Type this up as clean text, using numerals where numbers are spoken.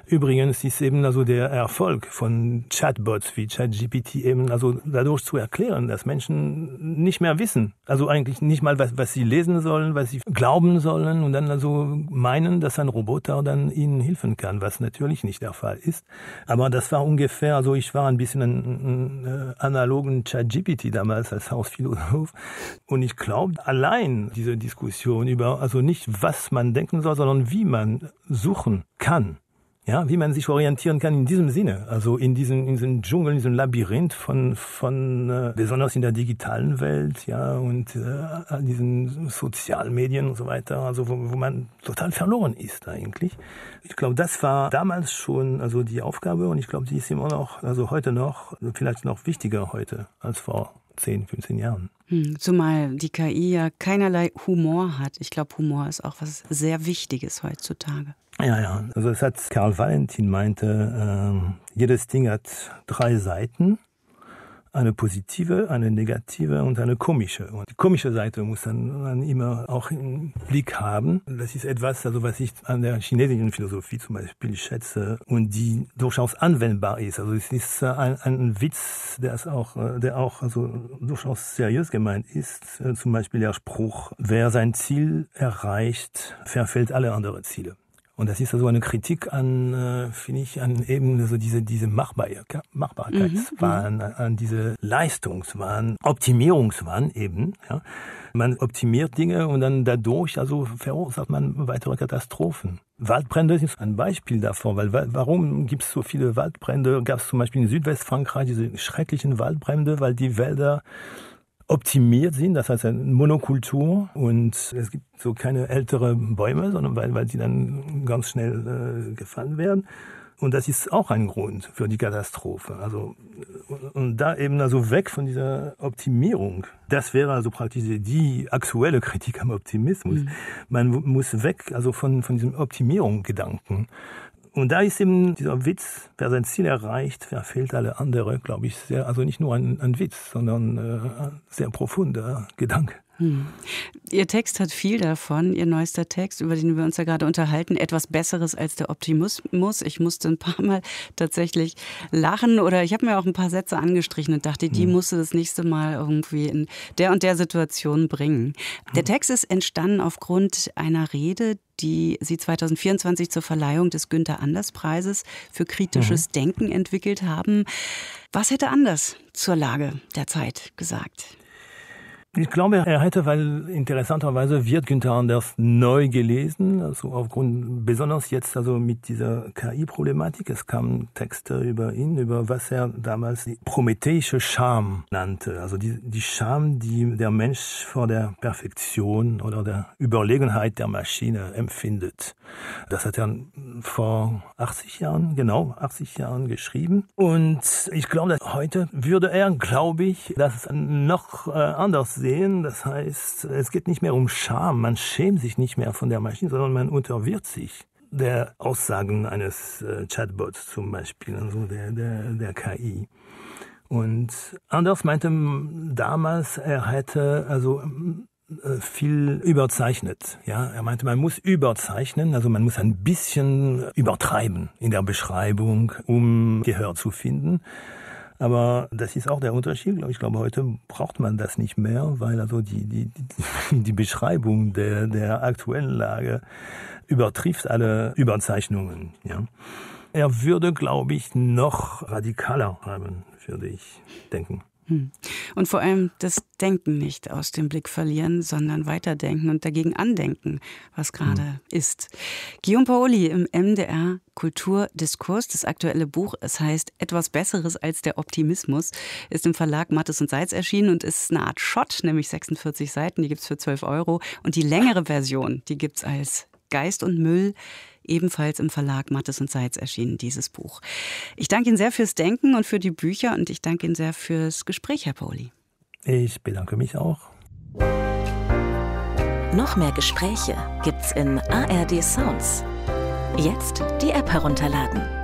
Übrigens ist eben also der Erfolg von Chatbots wie ChatGPT eben also dadurch zu erklären, dass Menschen nicht mehr wissen. Also eigentlich nicht mal, was sie lesen sollen, was sie glauben sollen und dann also meinen, dass ein Roboter dann ihnen helfen kann, was natürlich nicht der Fall ist. Aber das war ungefähr, also ich war ein bisschen ein analogen ChatGPT damals als Hausphilosoph und ich glaube, allein diese Diskussion über, also nicht was man denken soll, sondern wie man suchen kann. Ja, wie man sich orientieren kann in diesem Sinne, also in diesem Dschungel, in diesem Labyrinth von besonders in der digitalen Welt, ja, und an diesen Sozialmedien und so weiter, also wo man total verloren ist eigentlich. Ich glaube, das war damals schon also die Aufgabe und ich glaube, die ist immer noch, also heute noch, vielleicht noch wichtiger heute als vor 10, 15 Jahren. Zumal die KI ja keinerlei Humor hat. Ich glaube, Humor ist auch was sehr Wichtiges heutzutage. Ja. Also es hat Karl Valentin meinte, jedes Ding hat 3 Seiten. Eine positive, eine negative und eine komische. Und die komische Seite muss man immer auch im Blick haben. Das ist etwas, also was ich an der chinesischen Philosophie zum Beispiel schätze und die durchaus anwendbar ist. Also es ist ein Witz, der auch also durchaus seriös gemeint ist. Zum Beispiel der Spruch: Wer sein Ziel erreicht, verfehlt alle anderen Ziele. Und das ist also eine Kritik an, finde ich, an eben also diese Machbarkeitswahn, an diese Leistungswahn, Optimierungswahn eben. Ja. Man optimiert Dinge und dann dadurch also verursacht man weitere Katastrophen. Waldbrände ist ein Beispiel davon, weil warum gibt es so viele Waldbrände? Gab es zum Beispiel in Südwestfrankreich diese schrecklichen Waldbrände, weil die Wälder optimiert sind, das heißt eine Monokultur und es gibt so keine ältere Bäume, sondern weil sie dann ganz schnell gefallen werden. Und das ist auch ein Grund für die Katastrophe. Also und da eben also weg von dieser Optimierung. Das wäre also praktisch die aktuelle Kritik am Optimismus. Man muss weg also von diesem Optimierungsgedanken. Und da ist eben dieser Witz, wer sein Ziel erreicht, verfehlt alle andere, glaube ich, sehr, also nicht nur ein Witz, sondern ein sehr profunder Gedanke. Ihr Text hat viel davon, Ihr neuester Text, über den wir uns ja gerade unterhalten, etwas Besseres als der Optimismus. Ich musste ein paar Mal tatsächlich lachen oder ich habe mir auch ein paar Sätze angestrichen und dachte, die musste das nächste Mal irgendwie in der und der Situation bringen. Der Text ist entstanden aufgrund einer Rede, die Sie 2024 zur Verleihung des Günther-Anders-Preises für kritisches Denken entwickelt haben. Was hätte anders zur Lage der Zeit gesagt? Ich glaube, er hätte, weil interessanterweise wird Günther Anders neu gelesen, also aufgrund, besonders jetzt also mit dieser KI-Problematik. Es kamen Texte über ihn, über was er damals die prometheische Scham nannte. Also die Scham, die der Mensch vor der Perfektion oder der Überlegenheit der Maschine empfindet. Das hat er vor 80 Jahren geschrieben. Und ich glaube, dass heute würde er, glaube ich, das noch anders sehen. Das heißt, es geht nicht mehr um Scham. Man schämt sich nicht mehr von der Maschine, sondern man unterwirft sich der Aussagen eines Chatbots zum Beispiel, also der KI. Und Anders meinte damals, er hätte also viel überzeichnet. Ja, er meinte, man muss überzeichnen, also man muss ein bisschen übertreiben in der Beschreibung, um Gehör zu finden. Aber das ist auch der Unterschied. Ich glaube, heute braucht man das nicht mehr, weil also die Beschreibung der aktuellen Lage übertrifft alle Überzeichnungen. Ja. Er würde, glaube ich, noch radikaler haben, würde ich denken. Und vor allem das Denken nicht aus dem Blick verlieren, sondern weiterdenken und dagegen andenken, was gerade ist. Guillaume Paoli im MDR Kulturdiskurs. Das aktuelle Buch, es heißt Etwas Besseres als der Optimismus, ist im Verlag Mattes und Seitz erschienen und ist eine Art Schott, nämlich 46 Seiten, die gibt es für 12 €. Und die längere Version, die gibt es als Geist und Müll, ebenfalls im Verlag Mattes und Seitz erschienen, dieses Buch. Ich danke Ihnen sehr fürs Denken und für die Bücher und ich danke Ihnen sehr fürs Gespräch, Herr Paoli. Ich bedanke mich auch. Noch mehr Gespräche gibt's in ARD Sounds. Jetzt die App herunterladen.